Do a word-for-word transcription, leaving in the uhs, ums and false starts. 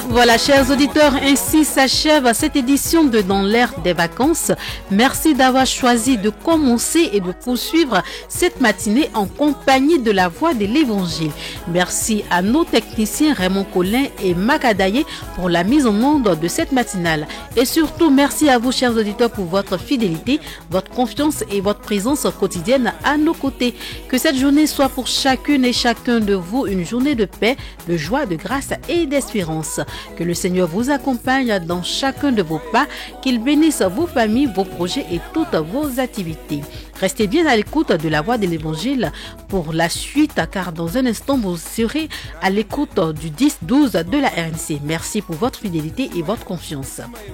Voilà, chers auditeurs, ainsi s'achève cette édition de Dans l'air des vacances. Merci d'avoir choisi de commencer et de poursuivre cette matinée en compagnie de la Voix de l'Évangile. Merci à nos techniciens Raymond Collin et Macadaye pour la mise en onde de cette matinale. Et surtout, merci à vous, chers auditeurs, pour votre fidélité, votre confiance et votre présence quotidienne à nos côtés. Que cette journée soit pour chacune et chacun de vous une journée de paix, de joie, de grâce et d'espérance. Que le Seigneur vous accompagne dans chacun de vos pas, qu'il bénisse vos familles, vos projets et toutes vos activités. Restez bien à l'écoute de la Voix de l'Évangile pour la suite, car dans un instant, vous serez à l'écoute du dix douze de la R N C. Merci pour votre fidélité et votre confiance.